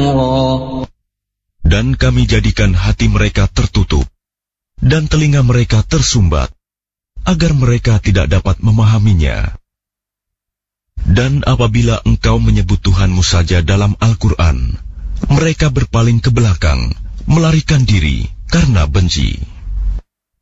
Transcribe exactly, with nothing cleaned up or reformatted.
نفورا. Dan kami jadikan hati mereka tertutup dan telinga mereka tersumbat, agar mereka tidak dapat memahaminya. Dan apabila engkau menyebut Tuhanmu saja dalam Al-Quran, mereka berpaling ke belakang, melarikan diri karena benci.